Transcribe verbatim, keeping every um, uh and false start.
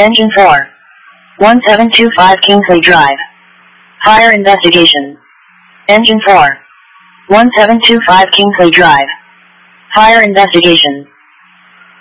Engine four. one seven two five Kingsley Drive. Fire investigation. Engine four. one seven two five Kingsley Drive. Fire investigation.